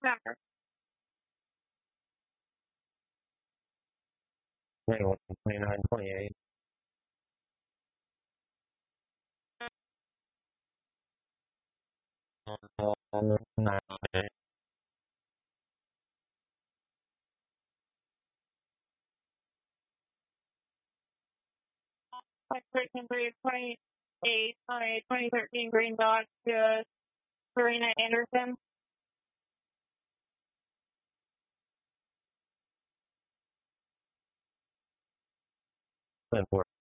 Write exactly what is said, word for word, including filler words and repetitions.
Center. twenty-one, twenty-nine, twenty-eight. nine, Like thirteen three twenty-eight on a twenty thirteen green dot to Serena Anderson. ten four.